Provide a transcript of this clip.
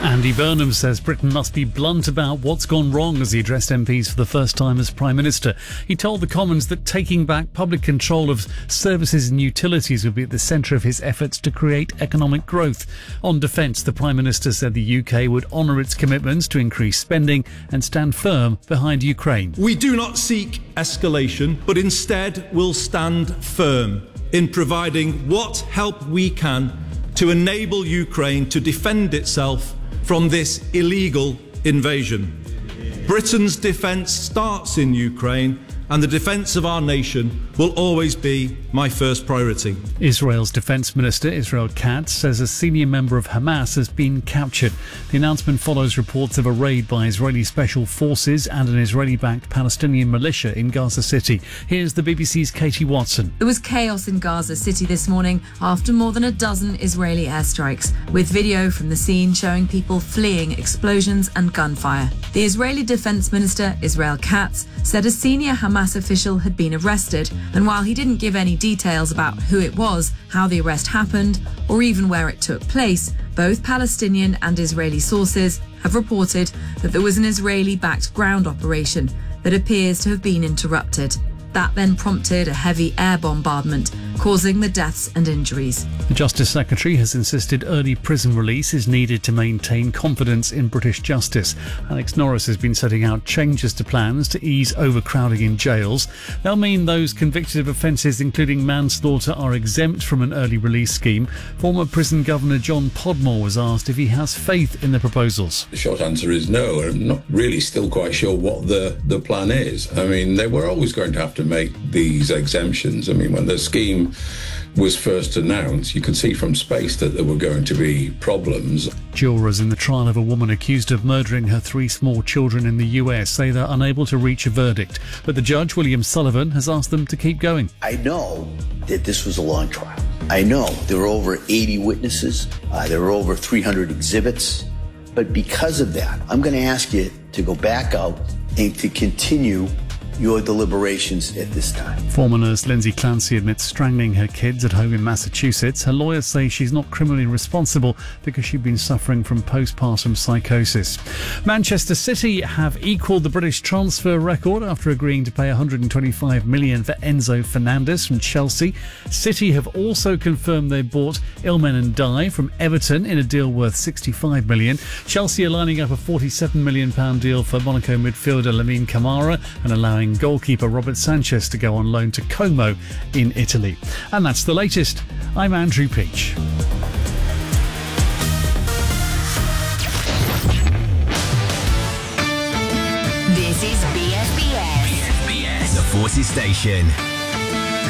Andy Burnham says Britain must be blunt about what's gone wrong as he addressed MPs for the first time as Prime Minister. He told the Commons that taking back public control of services and utilities would be at the centre of his efforts to create economic growth. On defence, the Prime Minister said the UK would honour its commitments to increase spending and stand firm behind Ukraine. We do not seek escalation, but instead will stand firm in providing what help we can to enable Ukraine to defend itself from this illegal invasion. Britain's defence starts in Ukraine, and the defence of our nation will always be my first priority. Israel's Defence Minister Israel Katz says a senior member of Hamas has been captured. The announcement follows reports of a raid by Israeli special forces and an Israeli-backed Palestinian militia in Gaza City. Here's the BBC's Katie Watson. There was chaos in Gaza City this morning after more than a dozen Israeli airstrikes, with video from the scene showing people fleeing explosions and gunfire. The Israeli Defence Minister Israel Katz said a senior Hamas official had been arrested, and while he didn't give any details about who it was, how the arrest happened, or even where it took place, both Palestinian and Israeli sources have reported that there was an Israeli-backed ground operation that appears to have been interrupted. That then prompted a heavy air bombardment, causing the deaths and injuries. The Justice Secretary has insisted early prison release is needed to maintain confidence in British justice. Alex Norris has been setting out changes to plans to ease overcrowding in jails. They'll mean those convicted of offences including manslaughter are exempt from an early release scheme. Former prison governor John Podmore was asked if he has faith in the proposals. The short answer is no. I'm not really still quite sure what the plan is. I mean, they were always going to have to make these exemptions. I mean, when the scheme was first announced, you could see from space that there were going to be problems. Jurors in the trial of a woman accused of murdering her 3 small children in the US say they're unable to reach a verdict. But the judge, William Sullivan, has asked them to keep going. I know that this was a long trial. I know there were over 80 witnesses. There were over 300 exhibits. But because of that, I'm going to ask you to go back out and to continue your deliberations at this time. Former nurse Lindsay Clancy admits strangling her kids at home in Massachusetts. Her lawyers say she's not criminally responsible because she'd been suffering from postpartum psychosis. Manchester City have equalled the British transfer record after agreeing to pay £125 million for Enzo Fernandez from Chelsea. City have also confirmed they bought Ilmen Ndiaye from Everton in a deal worth £65 million. Chelsea are lining up a £47 million deal for Monaco midfielder Lamine Camara and allowing goalkeeper Robert Sanchez to go on loan to Como in Italy. And that's the latest. I'm Andrew Peach. This is BFBS. The Forces Station.